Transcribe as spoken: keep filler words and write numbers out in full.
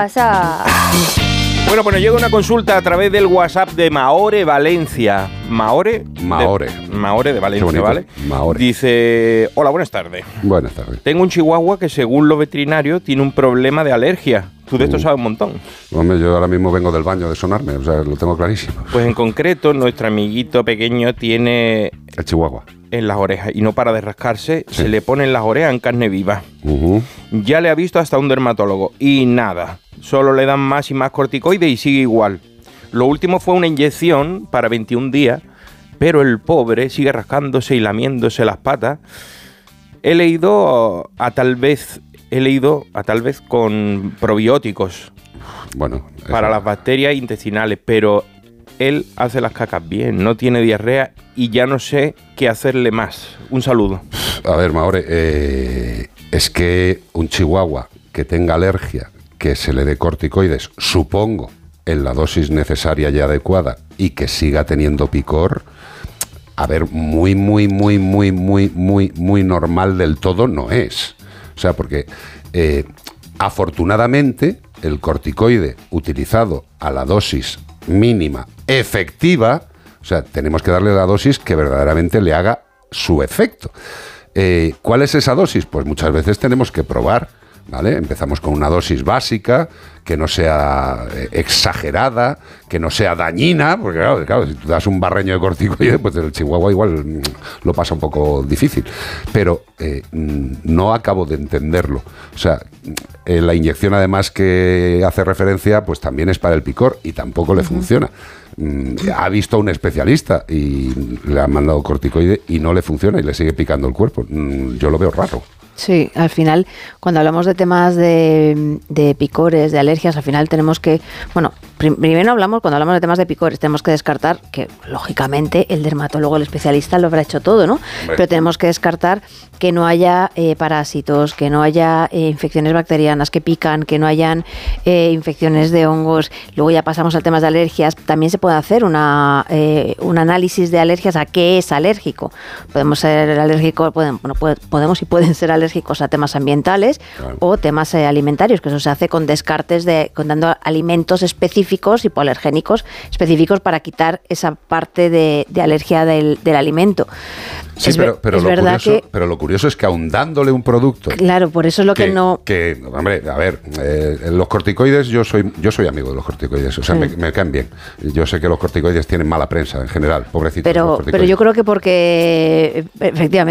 Pasa. Bueno, pues nos llega una consulta a través del WhatsApp de Maore Valencia. Maore. Maore. De, Maore de Valencia, ¿vale? Maore. Dice, hola, buenas tardes. Buenas tardes. Tengo un chihuahua que según los veterinarios tiene un problema de alergia. Tú de esto sabes un montón. Hombre, yo ahora mismo vengo del baño de sonarme, o sea, lo tengo clarísimo. Pues en concreto, nuestro amiguito pequeño tiene... El chihuahua. En las orejas y no para de rascarse, Sí. se le pone en las orejas en carne viva. Uh-huh. Ya le ha visto hasta un dermatólogo y nada, solo le dan más y más corticoides y sigue igual. Lo último fue una inyección para veintiún días, pero el pobre sigue rascándose y lamiéndose las patas. He leído a tal vez, he leído a tal vez con probióticos Bueno, para eso. las bacterias intestinales, pero él hace las cacas bien, no tiene diarrea y ya no sé qué hacerle más. Un saludo. A ver, Maore, eh, es que un chihuahua que tenga alergia, que se le dé corticoides, supongo, en la dosis necesaria y adecuada, y que siga teniendo picor, a ver, muy, muy, muy, muy, muy, muy, muy normal del todo no es. O sea, porque eh, afortunadamente el corticoide utilizado a la dosis mínima efectiva, o sea, tenemos que darle la dosis que verdaderamente le haga su efecto. Eh, ¿Cuál es esa dosis? Pues muchas veces tenemos que probar, ¿vale? Empezamos con una dosis básica, que no sea eh, exagerada, que no sea dañina, porque claro, claro, si tú das un barreño de corticoide, pues el chihuahua igual mm, lo pasa un poco difícil. Pero eh, mm, no acabo de entenderlo. O sea, eh, la inyección además que hace referencia, pues también es para el picor y tampoco le uh-huh. funciona. Mm, ha visto a un especialista y le han mandado corticoide y no le funciona y le sigue picando el cuerpo. Mm, yo lo veo raro. Sí, al final, cuando hablamos de temas de, de picores, de alergias, al final tenemos que, bueno, prim- primero hablamos, cuando hablamos de temas de picores, tenemos que descartar que, lógicamente, el dermatólogo, el especialista, lo habrá hecho todo, ¿no? Hombre. Pero tenemos que descartar que no haya eh, parásitos, que no haya eh, infecciones bacterianas que pican, que no hayan eh, infecciones de hongos. Luego ya pasamos a temas de alergias. También se puede hacer una, eh, un análisis de alergias a qué es alérgico. Podemos ser alérgicos, pueden, bueno, puede, podemos y pueden ser alérgicos a temas ambientales, claro, o temas eh, alimentarios, que eso se hace con descartes de, con dando alimentos específicos, hipoalergénicos específicos para quitar esa parte de, de alergia del, del alimento. Sí, es pero, pero, es lo verdad curioso, que, pero lo curioso es que aun dándole un producto... Claro, por eso es lo que, que no... Que, hombre, a ver, eh, los corticoides, yo soy yo soy amigo de los corticoides, o sea, sí. me, me caen bien. Yo sé que los corticoides tienen mala prensa en general, pobrecitos. Pero, pero yo creo que porque, efectivamente,